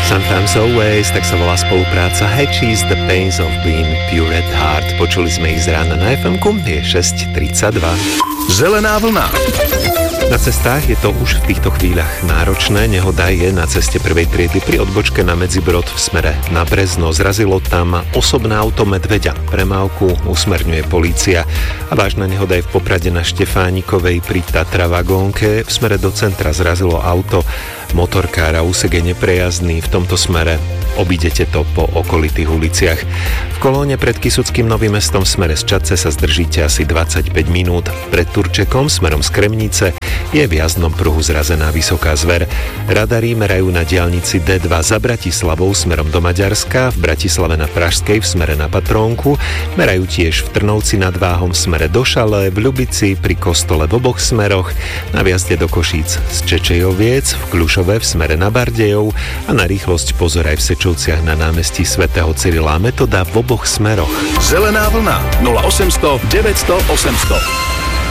Sometimes Always, tak sa volá spolupráca Hatchies, The Pains of Being Pure at Heart. Počuli sme ich z rána na FM-ku, je 6:32. Zelená vlna. Na cestách je to už v týchto chvíľach náročné. Nehoda je na ceste prvej triedy pri odbočke na Medzibrod v smere na Brezno. Zrazilo tam osobné auto medveďa. Premávku usmerňuje polícia. A vážna nehoda je v Poprade na Štefánikovej pri Tatra vagónke. V smere do centra zrazilo auto motorkára. Úsek je neprejazdný v tomto smere. Obídete to po okolitých uliciach. V kolóne pred Kysuckým Novým Mestom v smere z Čadce sa zdržíte asi 25 minút. Pred Turčekom smerom z Kremnice je v jazdnom pruhu zrazená vysoká zver. Radary merajú na diaľnici D2 za Bratislavou smerom do Maďarska, v Bratislave na Pražskej v smere na Patrónku, merajú tiež v Trnovci nad Váhom v smere do Šale, v Ľubici pri Kostole v oboch smeroch, na vjazde do Košíc z Čečejoviec, v Kľušove v smere na Bardejov a na rýchlosť pozor aj v Sečovciach na námestí svätého Cyrila a Metoda v oboch smeroch. Zelená vlna 0800 900 800.